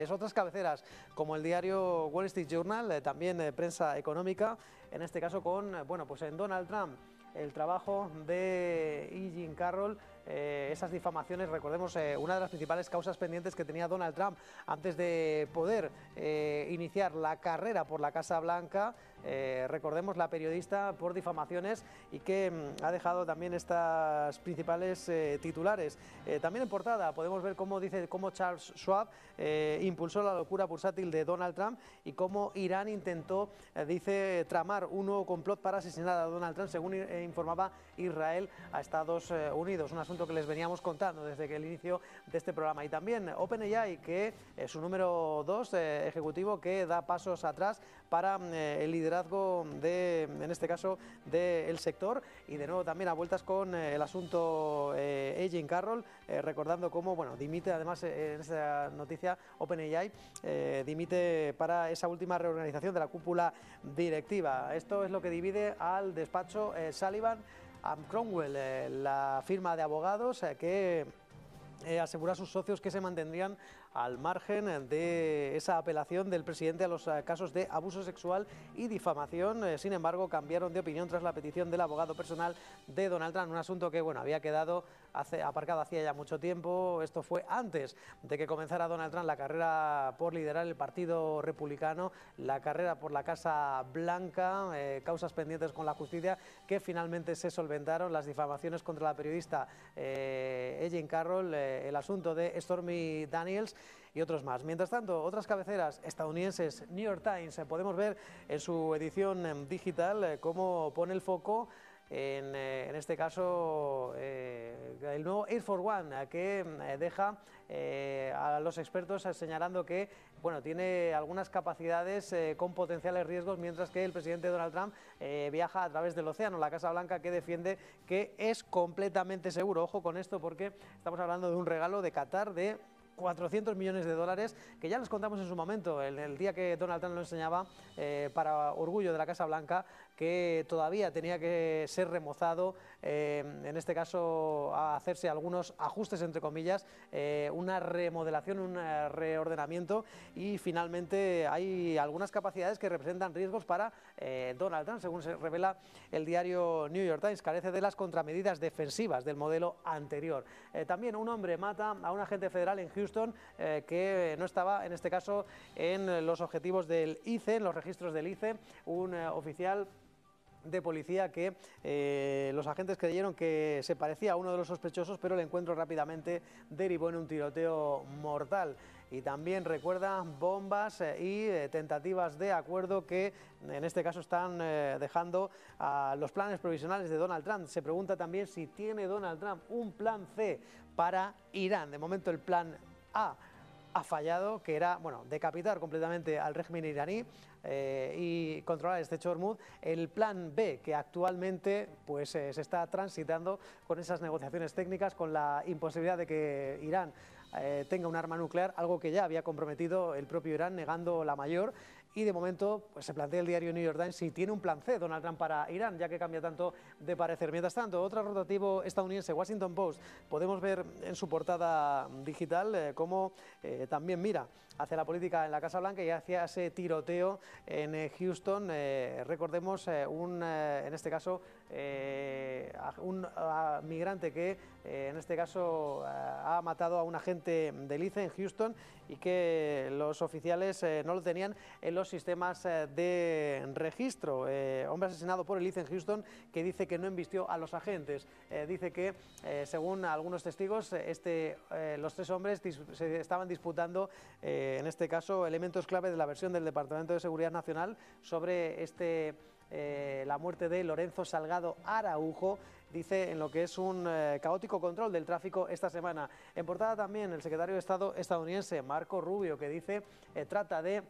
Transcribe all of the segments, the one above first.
Otras cabeceras, como el diario Wall Street Journal, también prensa económica, en este caso con, bueno, pues en Donald Trump, el trabajo de E. Jean Carroll, esas difamaciones, recordemos, una de las principales causas pendientes que tenía Donald Trump antes de poder iniciar la carrera por la Casa Blanca, recordemos la periodista por difamaciones y que ha dejado también estas principales titulares. También en portada podemos ver cómo Charles Schwab impulsó la locura bursátil de Donald Trump y cómo Irán intentó, dice, tramar un nuevo complot para asesinar a Donald Trump, según informaba Israel a Estados Unidos, un asunto que les veníamos contando desde el inicio de este programa. Y también OpenAI, que es su número 2 ejecutivo, que da pasos atrás para el liderazgo de, en este caso, del sector. Y de nuevo también a vueltas con el asunto E. Jean Carroll, recordando cómo, bueno, dimite además en esta noticia OpenAI, dimite para esa última reorganización de la cúpula directiva. Esto es lo que divide al despacho Sullivan & Cromwell, la firma de abogados que asegura a sus socios que se mantendrían al margen de esa apelación del presidente a los casos de abuso sexual y difamación. Sin embargo, cambiaron de opinión tras la petición del abogado personal de Donald Trump, un asunto que, bueno, había quedado aparcado hacía ya mucho tiempo. Esto fue antes de que comenzara Donald Trump la carrera por liderar el Partido Republicano, la carrera por la Casa Blanca, causas pendientes con la justicia que finalmente se solventaron, las difamaciones contra la periodista E. Jean Carroll, el asunto de Stormy Daniels y otros más. Mientras tanto, otras cabeceras estadounidenses, New York Times, podemos ver en su edición digital cómo pone el foco en este caso el nuevo Air Force One, que deja a los expertos señalando que, bueno, tiene algunas capacidades con potenciales riesgos, mientras que el presidente Donald Trump viaja a través del océano, la Casa Blanca, que defiende que es completamente seguro. Ojo con esto, porque estamos hablando de un regalo de Qatar de 400 millones de dólares, que ya les contamos en su momento, el día que Donald Trump lo enseñaba, para orgullo de la Casa Blanca, que todavía tenía que ser remozado, en este caso a hacerse algunos ajustes, entre comillas, una remodelación, un reordenamiento, y finalmente hay algunas capacidades que representan riesgos para Donald Trump, según se revela el diario New York Times. Carece de las contramedidas defensivas del modelo anterior. También un hombre mata a un agente federal en Houston que no estaba, en este caso, en los objetivos del ICE, en los registros del ICE, un oficial de policía que los agentes creyeron que se parecía a uno de los sospechosos, pero el encuentro rápidamente derivó en un tiroteo mortal. Y también recuerda bombas y tentativas de acuerdo que en este caso están dejando a los planes provisionales de Donald Trump. Se pregunta también si tiene Donald Trump un plan C para Irán. De momento el plan A ha fallado, que era, bueno, decapitar completamente al régimen iraní y controlar este Hormuz. El plan B, que actualmente pues se está transitando con esas negociaciones técnicas, con la imposibilidad de que Irán tenga un arma nuclear, algo que ya había comprometido el propio Irán, negando la mayor. Y de momento pues se plantea el diario New York Times si tiene un plan C Donald Trump para Irán, ya que cambia tanto de parecer. Mientras tanto, otro rotativo estadounidense, Washington Post, podemos ver en su portada digital cómo también mira hacia la política en la Casa Blanca y hacia ese tiroteo en Houston. Recordemos en este caso un migrante que en este caso ha matado a un agente del ICE en Houston y que los oficiales no lo tenían en los sistemas de registro. Hombre asesinado por el ICE en Houston, que dice que no embistió a los agentes. Dice que, según algunos testigos, los tres hombres se estaban disputando, en este caso, elementos clave de la versión del Departamento de Seguridad Nacional sobre la muerte de Lorenzo Salgado Araujo, dice, en lo que es un caótico control del tráfico esta semana. En portada también el secretario de Estado estadounidense, Marco Rubio, que dice trata de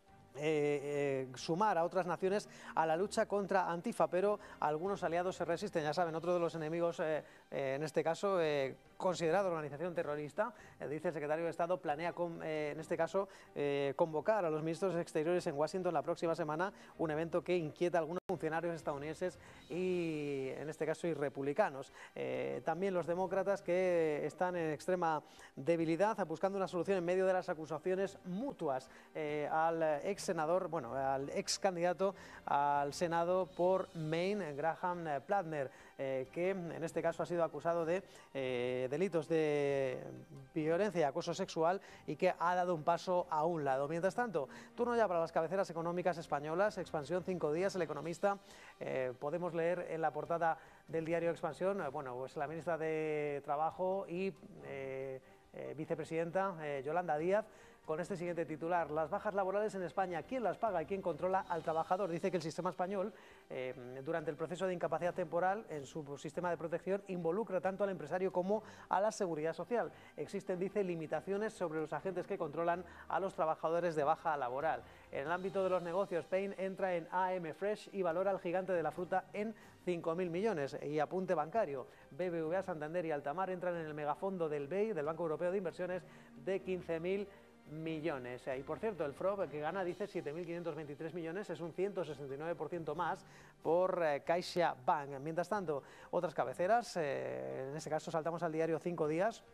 sumar a otras naciones a la lucha contra Antifa, pero algunos aliados se resisten. Ya saben, otro de los enemigos, en este caso, considerado organización terrorista. Dice el secretario de Estado, planea en este caso convocar a los ministros exteriores en Washington la próxima semana, un evento que inquieta a algunos funcionarios estadounidenses y en este caso y republicanos. También los demócratas que están en extrema debilidad buscando una solución en medio de las acusaciones mutuas al ex senador, bueno, al ex candidato al Senado por Maine, Graham Plattner, que en este caso ha sido acusado de delitos de violencia y acoso sexual y que ha dado un paso a un lado. Mientras tanto, turno ya para las cabeceras económicas españolas. Expansión 5 días, El Economista. Podemos leer en la portada del diario Expansión, bueno, pues la ministra de Trabajo y vicepresidenta Yolanda Díaz, con este siguiente titular: las bajas laborales en España, ¿quién las paga y quién controla al trabajador? Dice que el sistema español, durante el proceso de incapacidad temporal, en su sistema de protección, involucra tanto al empresario como a la seguridad social. Existen, dice, limitaciones sobre los agentes que controlan a los trabajadores de baja laboral. En el ámbito de los negocios, Payne entra en AM Fresh y valora al gigante de la fruta en 5.000 millones. Y apunte bancario: BBVA, Santander y Altamar entran en el megafondo del BEI, del Banco Europeo de Inversiones, de 15.000 millones. Y por cierto, el FROB, que gana, dice, 7.523 millones, es un 169% más por CaixaBank. Mientras tanto, otras cabeceras, en este caso saltamos al diario 5 días.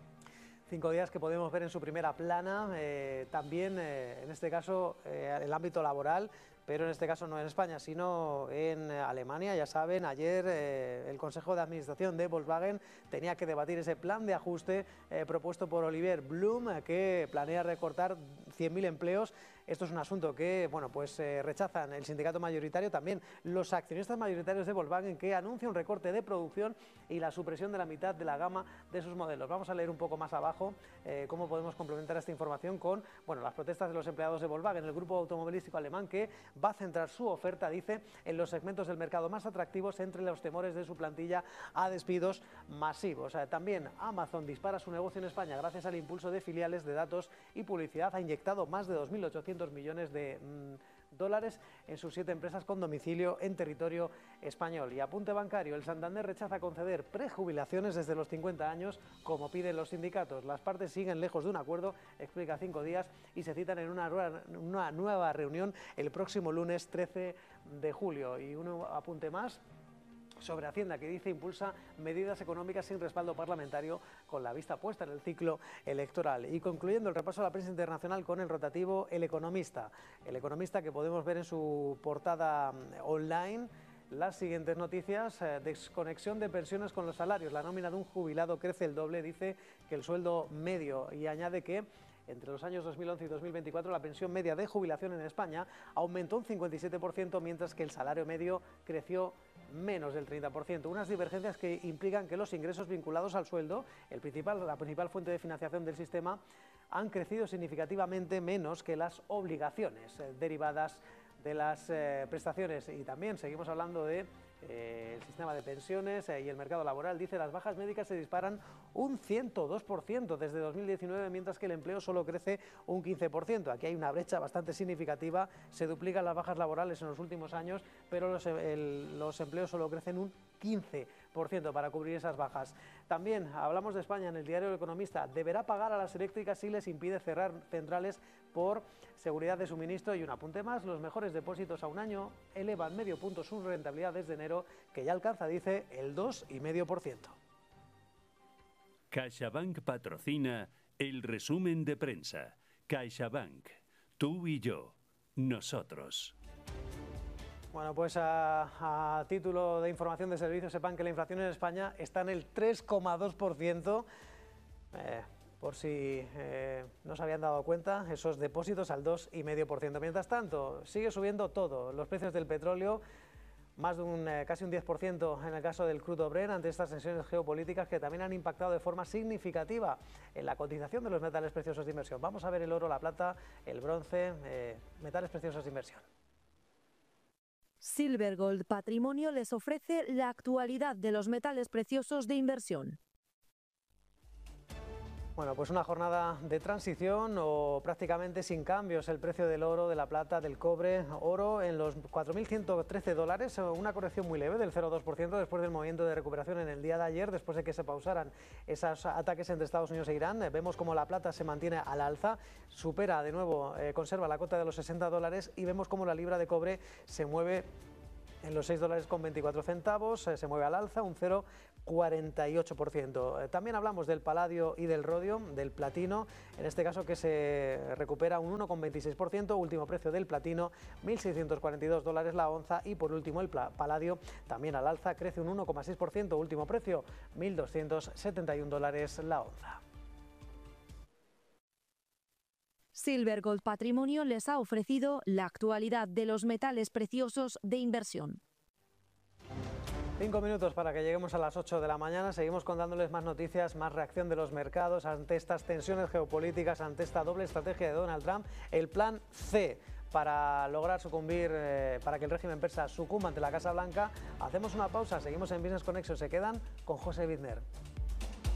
5 días que podemos ver en su primera plana, también en este caso el ámbito laboral, pero en este caso no en España, sino en Alemania. Ya saben, ayer el Consejo de Administración de Volkswagen tenía que debatir ese plan de ajuste propuesto por Oliver Blume, que planea recortar 100.000 empleos. Esto es un asunto que, bueno, pues rechazan el sindicato mayoritario, también los accionistas mayoritarios de Volkswagen, que anuncia un recorte de producción y la supresión de la mitad de la gama de sus modelos. Vamos a leer un poco más abajo cómo podemos complementar esta información con, bueno, las protestas de los empleados de Volkswagen, el grupo automovilístico alemán, que va a centrar su oferta, dice, en los segmentos del mercado más atractivos, entre los temores de su plantilla a despidos masivos. También Amazon dispara su negocio en España gracias al impulso de filiales, de datos y publicidad. Ha inyectado más de 2.800 millones de dólares en sus 7 empresas con domicilio en territorio español. Y apunte bancario: el Santander rechaza conceder prejubilaciones desde los 50 años como piden los sindicatos. Las partes siguen lejos de un acuerdo, explica 5 días, y se citan en una nueva reunión el próximo lunes 13 de julio. Y un apunte más sobre Hacienda, que dice impulsa medidas económicas sin respaldo parlamentario, con la vista puesta en el ciclo electoral. Y concluyendo el repaso a la prensa internacional con el rotativo El Economista. El Economista, que podemos ver en su portada online las siguientes noticias: desconexión de pensiones con los salarios. La nómina de un jubilado crece el doble, dice, que el sueldo medio, y añade que entre los años 2011 y 2024 la pensión media de jubilación en España aumentó un 57%, mientras que el salario medio creció menos del 30%. Unas divergencias que implican que los ingresos vinculados al sueldo, la principal fuente de financiación del sistema, han crecido significativamente menos que las obligaciones derivadas de las prestaciones. Y también seguimos hablando de el sistema de pensiones y el mercado laboral. Dice, las bajas médicas se disparan un 102% desde 2019, mientras que el empleo solo crece un 15%. Aquí hay una brecha bastante significativa. Se duplican las bajas laborales en los últimos años, pero los empleos solo crecen un 15% para cubrir esas bajas. También hablamos de España en el diario El Economista. Deberá pagar a las eléctricas si les impide cerrar centrales por seguridad de suministro. Y un apunte más: los mejores depósitos a un año elevan medio punto su rentabilidad desde enero, que ya alcanza, dice, el 2,5%. CaixaBank patrocina el resumen de prensa. CaixaBank, tú y yo, nosotros. Bueno, pues a título de información de servicio, sepan que la inflación en España está en el 3,2%. Por si no se habían dado cuenta, esos depósitos al 2,5%. Mientras tanto, sigue subiendo todo. Los precios del petróleo, más de casi un 10% en el caso del crudo Brent, ante estas tensiones geopolíticas que también han impactado de forma significativa en la cotización de los metales preciosos de inversión. Vamos a ver el oro, la plata, el bronce, metales preciosos de inversión. Silver Gold Patrimonio les ofrece la actualidad de los metales preciosos de inversión. Bueno, pues una jornada de transición o prácticamente sin cambios. El precio del oro, de la plata, del cobre, oro en los 4.113 dólares, una corrección muy leve del 0,2% después del movimiento de recuperación en el día de ayer, después de que se pausaran esos ataques entre Estados Unidos e Irán. Vemos como la plata se mantiene al alza, supera de nuevo, conserva la cota de los 60 dólares y vemos como la libra de cobre se mueve en los 6 dólares con 24 centavos, se mueve al alza un 0,48%. También hablamos del paladio y del rodio, del platino, en este caso que se recupera un 1,26%, último precio del platino 1.642 dólares la onza y por último el paladio también al alza, crece un 1,6%, último precio 1.271 dólares la onza. Silver Gold Patrimonio les ha ofrecido la actualidad de los metales preciosos de inversión. 5 minutos para que lleguemos a las 8 de la mañana. Seguimos contándoles más noticias, más reacción de los mercados ante estas tensiones geopolíticas, ante esta doble estrategia de Donald Trump, el plan C para lograr sucumbir, para que el régimen persa sucumba ante la Casa Blanca. Hacemos una pausa, seguimos en Business Connection, se quedan con José Bizner.